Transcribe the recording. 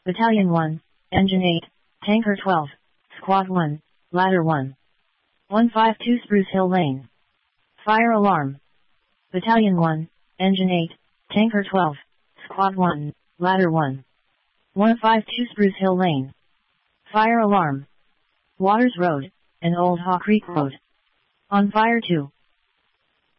Battalion 1, Engine 8, Tanker 12, Squad 1, Ladder 1. 152 Spruce Hill Lane. Fire alarm. Battalion 1, Engine 8, Tanker 12, Squad 1, Ladder 1. 152 Spruce Hill Lane. Fire alarm. Waters Road, and Old Haw Creek Road. On fire 2.